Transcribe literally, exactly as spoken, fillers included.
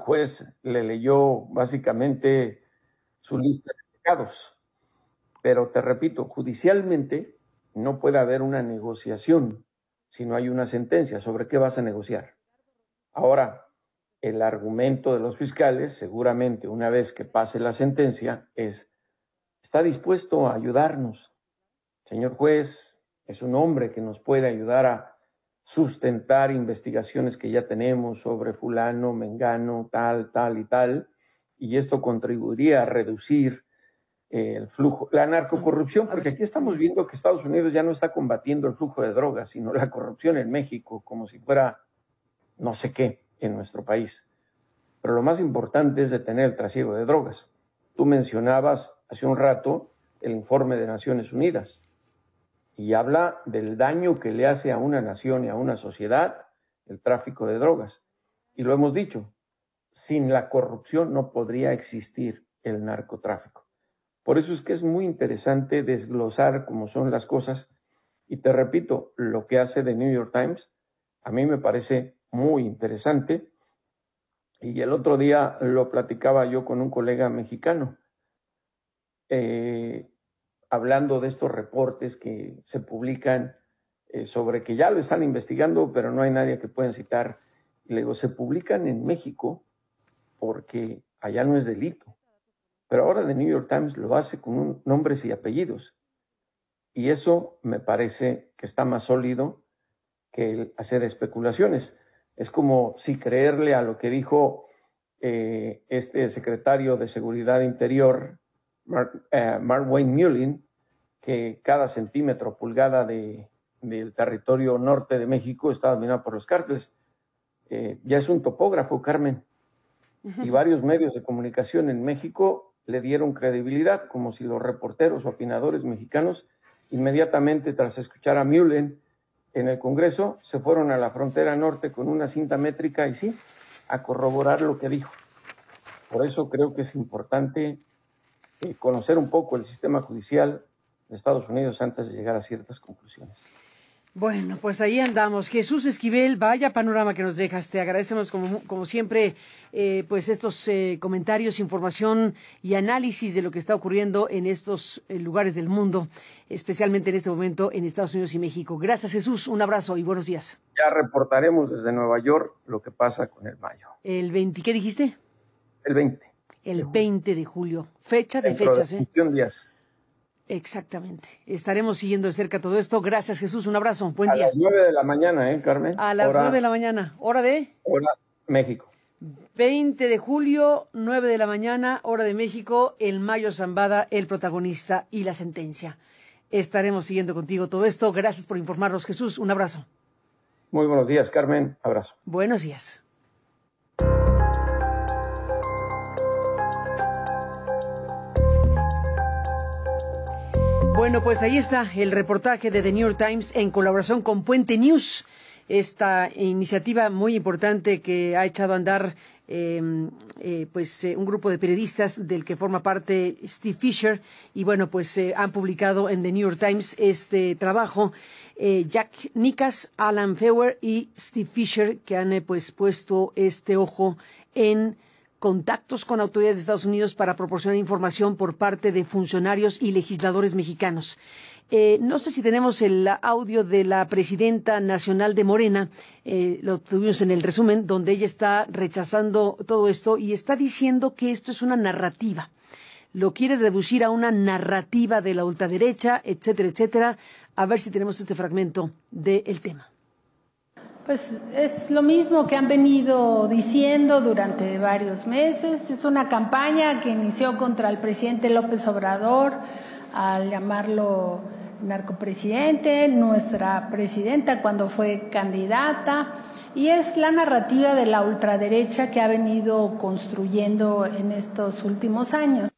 juez le leyó básicamente su lista de pecados. Pero te repito, judicialmente no puede haber una negociación si no hay una sentencia. ¿Sobre qué vas a negociar? Ahora, el argumento de los fiscales, seguramente una vez que pase la sentencia, es, está dispuesto a ayudarnos. Señor juez, es un hombre que nos puede ayudar a sustentar investigaciones que ya tenemos sobre fulano, mengano, tal, tal y tal, y esto contribuiría a reducir eh, el flujo, la narcocorrupción, porque aquí estamos viendo que Estados Unidos ya no está combatiendo el flujo de drogas, sino la corrupción en México, como si fuera no sé qué en nuestro país. Pero lo más importante es detener el trasiego de drogas. Tú mencionabas hace un rato el informe de Naciones Unidas y habla del daño que le hace a una nación y a una sociedad el tráfico de drogas. Y lo hemos dicho, sin la corrupción no podría existir el narcotráfico. Por eso es que es muy interesante desglosar cómo son las cosas. Y te repito, lo que hace The New York Times a mí me parece muy interesante. Y el otro día lo platicaba yo con un colega mexicano, eh, hablando de estos reportes que se publican eh, sobre que ya lo están investigando, pero no hay nadie que puedan citar. Y le digo, se publican en México porque allá no es delito. Pero ahora The New York Times lo hace con un, nombres y apellidos. Y eso me parece que está más sólido que el hacer especulaciones. Es como si creerle a lo que dijo eh, este secretario de Seguridad Interior, Mark, eh, Mark Wayne Mullin, que cada centímetro, pulgada de, del territorio norte de México está dominado por los cárteles. Eh, ya es un topógrafo, Carmen. Y varios medios de comunicación en México le dieron credibilidad, como si los reporteros o opinadores mexicanos, inmediatamente tras escuchar a Mullin en el Congreso, se fueron a la frontera norte con una cinta métrica y sí, a corroborar lo que dijo. Por eso creo que es importante eh, conocer un poco el sistema judicial de Estados Unidos antes de llegar a ciertas conclusiones. Bueno, pues ahí andamos. Jesús Esquivel, vaya panorama que nos dejas. Te agradecemos como, como siempre eh, pues estos eh, comentarios, información y análisis de lo que está ocurriendo en estos eh, lugares del mundo, especialmente en este momento en Estados Unidos y México. Gracias, Jesús. Un abrazo y buenos días. Ya reportaremos desde Nueva York lo que pasa con el mayo. ¿El veinte? ¿Qué dijiste? El veinte. El veinte de julio. Fecha de Dentro fechas, de ¿eh? veintiún días. Exactamente. Estaremos siguiendo de cerca todo esto. Gracias, Jesús. Un abrazo. Buen a día. A las nueve de la mañana, ¿eh, Carmen? A las hora, nueve de la mañana. ¿Hora de? Hora México. veinte de julio, nueve de la mañana, hora de México. El Mayo Zambada, el protagonista y la sentencia. Estaremos siguiendo contigo todo esto. Gracias por informarnos, Jesús. Un abrazo. Muy buenos días, Carmen. Abrazo. Buenos días. Bueno, pues ahí está el reportaje de The New York Times en colaboración con Puente News. Esta iniciativa muy importante que ha echado a andar eh, eh, pues eh, un grupo de periodistas del que forma parte Steve Fisher, y bueno, pues eh, han publicado en The New York Times este trabajo eh, Jack Nicas, Alan Feuer y Steve Fisher, que han eh, pues puesto este ojo en contactos con autoridades de Estados Unidos para proporcionar información por parte de funcionarios y legisladores mexicanos. Eh, no sé si tenemos el audio de la presidenta nacional de Morena, eh, lo tuvimos en el resumen, donde ella está rechazando todo esto y está diciendo que esto es una narrativa. Lo quiere reducir a una narrativa de la ultraderecha, etcétera, etcétera. A ver si tenemos este fragmento del tema. Pues es lo mismo que han venido diciendo durante varios meses. Es una campaña que inició contra el presidente López Obrador al llamarlo narcopresidente, nuestra presidenta cuando fue candidata, y es la narrativa de la ultraderecha que ha venido construyendo en estos últimos años.